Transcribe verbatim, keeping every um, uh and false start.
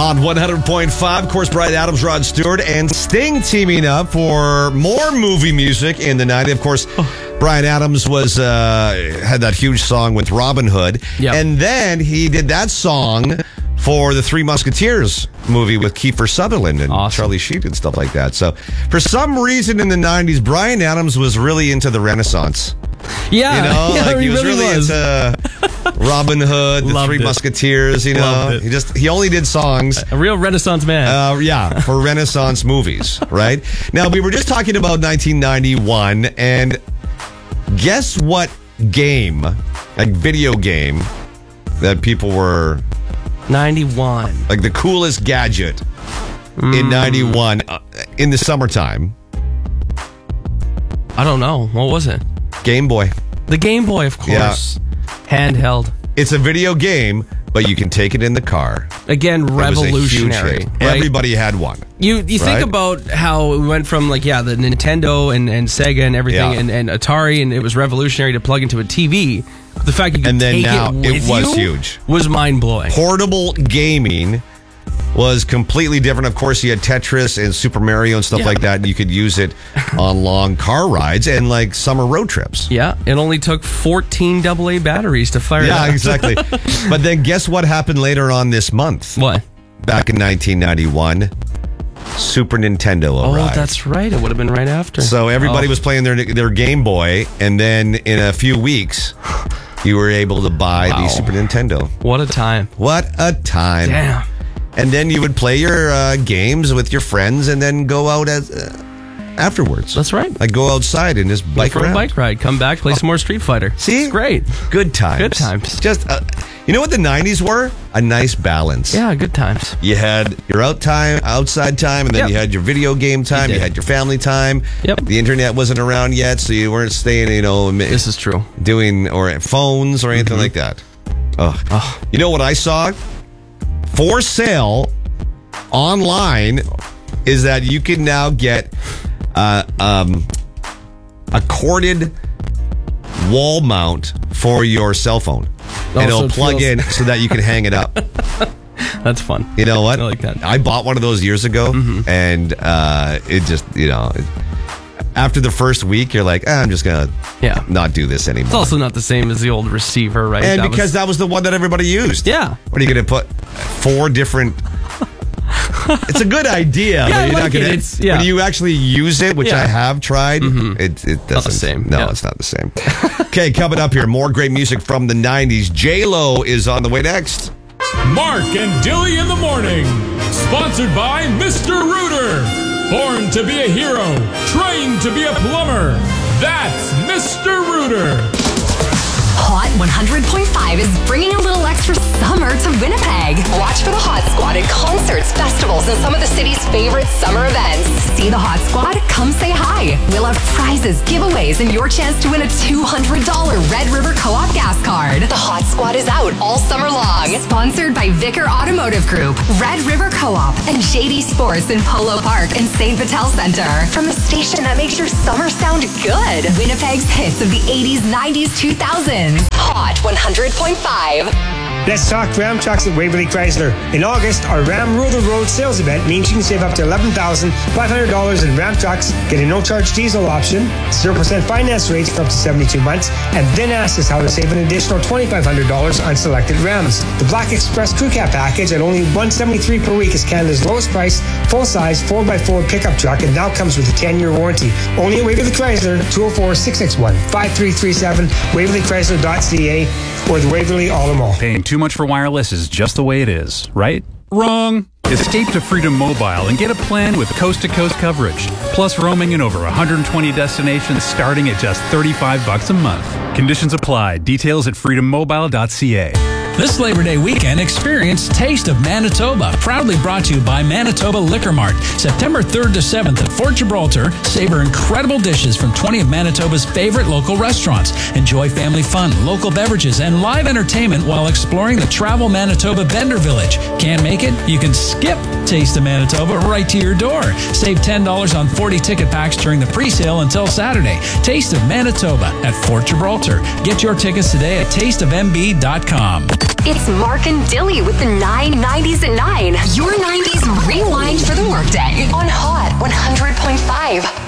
On one hundred point five, of course, Bryan Adams, Rod Stewart, and Sting teaming up for more movie music in the nineties. Of course, Bryan Adams was uh, had that huge song with Robin Hood. Yep. And then he did that song for the Three Musketeers movie with Kiefer Sutherland and Awesome. Charlie Sheen and stuff like that. So for some reason in the nineties, Bryan Adams was really into the Renaissance. Yeah, You know, yeah, like he, was really was. into Robin Hood, the Loved Three it. Musketeers, you know. Loved it. He just he only did songs. A real Renaissance man. Uh, yeah, for Renaissance movies, right? Now, we were just talking about nineteen ninety-one, and guess what game, like video game, that people were, ninety-one. like the coolest gadget Mm. in ninety-one uh, in the summertime? I don't know. What was it? Game Boy. The Game Boy, of course. Handheld. It's a video game, but you can take it in the car. Again, It was a huge revolutionary. hit. right? Everybody had one. You you think right? about how it went from like yeah the Nintendo and, and Sega and everything Yeah. and, and Atari, and it was revolutionary to plug into a T V. The fact you could And then take now it it with was you huge. was mind blowing. Portable gaming was completely different. Of course, you had Tetris and Super Mario and stuff Yeah. like that, and you could use it on long car rides and like summer road trips. Yeah, it only took fourteen double A batteries to fire it Yeah, up. exactly. But then guess what happened later on this month? What? Back in nineteen ninety-one, Super Nintendo Oh, arrived. that's right. It would have been right after. So everybody Oh. was playing their their Game Boy, and then in a few weeks, you were able to buy Wow. the Super Nintendo. What a time. What a time. Damn. And then you would play your uh, games with your friends and then go out as, uh, afterwards. That's right. Like go outside and just Go bike for around. a bike ride. Come back, play some more Street Fighter. See? It's great. Good times. Good times. Just, uh, you know what the nineties were? A nice balance. Yeah, good times. You had your out time, outside time, and then Yep. you had your video game time. You You, did. had your family time. Yep. The internet wasn't around yet, so you weren't staying, you know, mi- This is true. doing or phones or anything like that. Oh. Oh. You know what I saw? For sale online is that you can now get uh, um, a corded wall mount for your cell phone. Oh, and so it'll it plug feels- in so that you can hang it up. That's fun. You know what? I like that. I bought one of those years ago, and uh, it just, you know, it, after the first week, you're like, ah, I'm just going to Yeah. not do this anymore. It's also not the same as the old receiver, right? and That because was- that was the one that everybody used. Yeah. What are you going to put? Four different. It's a good idea. Yeah, but I you're like not gonna, it. It's- yeah. When you actually use it, which Yeah. I have tried, it, it doesn't. Not the same. No, Yeah. it's not the same. Okay, coming up here, more great music from the nineties. J-Lo is on the way next. Mark and Dilly in the morning. Sponsored by Mister Rooter. Born to be a hero, trained to be a plumber. That's Mister Rooter. Hot one hundred point five is bringing a little extra summer to Winnipeg. Watch for the Hot Squad at concerts, festivals, and some of the city's favorite summer events. See the Hot Squad? Come say hi. We'll have prizes, giveaways, and your chance to win a two hundred dollars Red River Co-op gas card. The Hot Squad is out all summer long. Sponsored by Vicker Automotive Group, Red River Co-op, and J D Sports in Polo Park and Saint Vital Center. From a station that makes your summer sound good. Winnipeg's hits of the eighties, nineties, two thousands. Hot one hundred point five. Let's talk Ram trucks at Waverly Chrysler. In August, our Ram Rule the Road sales event means you can save up to eleven thousand five hundred dollars in Ram trucks, get a no-charge diesel option, zero percent finance rates for up to seventy-two months, and then ask us how to save an additional twenty-five hundred dollars on selected Rams. The Black Express Crew Cab package at only one hundred seventy-three dollars per week is Canada's lowest price, full-size four by four pickup truck, and now comes with a ten-year warranty. Only at Waverly Chrysler, two oh four, six six one, five three three seven, waverly chrysler dot c a, or the Waverly Auto Mall. Paying too much for wireless is just the way it is, right? Wrong! Escape to Freedom Mobile and get a plan with coast-to-coast coverage, plus roaming in over one hundred twenty destinations starting at just thirty-five bucks a month. Conditions apply. Details at freedom mobile dot c a. This Labor Day weekend, experience Taste of Manitoba, proudly brought to you by Manitoba Liquor Mart. September third to seventh at Fort Gibraltar, savor incredible dishes from twenty of Manitoba's favorite local restaurants. Enjoy family fun, local beverages, and live entertainment while exploring the Travel Manitoba Vendor Village. Can't make it? You can skip Taste of Manitoba right to your door. Save ten dollars on forty ticket packs during the pre-sale until Saturday. Taste of Manitoba at Fort Gibraltar. Get your tickets today at taste of m b dot com. It's Mark and Dilly with the nine nineties at nine. Your nineties rewind for the workday on Hot one hundred point five.